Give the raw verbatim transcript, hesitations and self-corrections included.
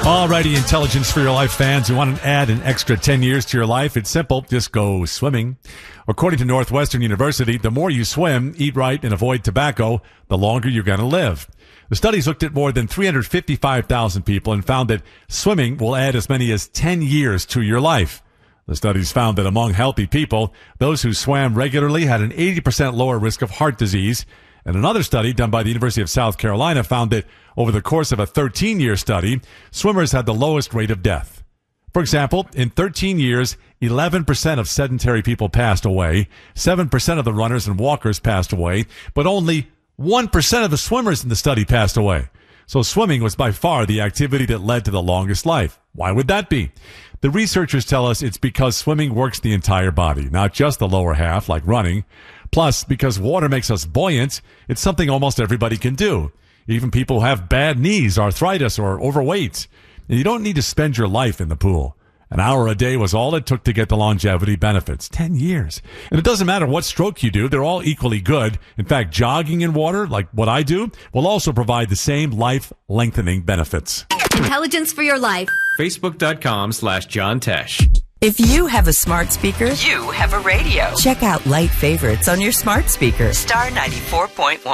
Alrighty, Intelligence for Your Life fans, you want to add an extra ten years to your life? It's simple. Just go swimming. According to Northwestern University, the more you swim, eat right, and avoid tobacco, the longer you're going to live. The studies looked at more than three hundred fifty-five thousand people and found that swimming will add as many as ten years to your life. The studies found that among healthy people, those who swam regularly had an eighty percent lower risk of heart disease. And another study done by the University of South Carolina found that over the course of a thirteen-year study, swimmers had the lowest rate of death. For example, in thirteen years, eleven percent of sedentary people passed away, seven percent of the runners and walkers passed away, but only one percent of the swimmers in the study passed away. So swimming was by far the activity that led to the longest life. Why would that be? The researchers tell us it's because swimming works the entire body, not just the lower half like running. Plus, because water makes us buoyant, it's something almost everybody can do. Even people who have bad knees, arthritis, or overweight. And you don't need to spend your life in the pool. An hour a day was all it took to get the longevity benefits. Ten years. And it doesn't matter what stroke you do, they're all equally good. In fact, jogging in water, like what I do, will also provide the same life-lengthening benefits. Intelligence for Your Life. Facebook.com slash John Tesh. If you have a smart speaker, you have a radio. Check out Light Favorites on your smart speaker. Star ninety-four point one.